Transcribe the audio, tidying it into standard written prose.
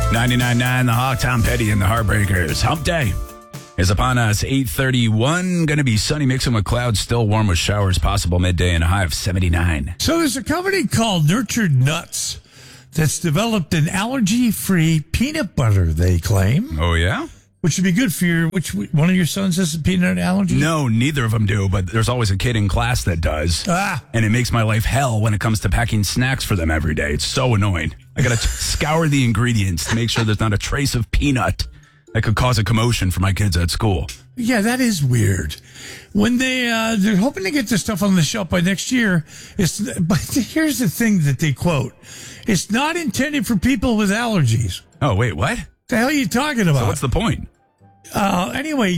99.9 The Hawk, Tom Petty and the Heartbreakers. Hump Day is upon us. 8:31. Going to be sunny, mixing with clouds. Still warm with showers possible midday and a high of 79. So there's a company called Nurtured Nuts that's developed an allergy-free peanut butter, they claim. Oh, yeah? Which would be good for your... one of your sons has a peanut allergy? No, neither of them do, but there's always a kid in class that does. And it makes my life hell when it comes to packing snacks for them every day. It's so annoying. I got to scour the ingredients to make sure there's not a trace of peanut that could cause a commotion for my kids at school. Yeah, that is weird. When they're hoping to get this stuff on the shelf by next year, but here's the thing that they quote. It's not intended for people with allergies. Oh, wait, what? The hell are you talking about? So what's the point? Anyway,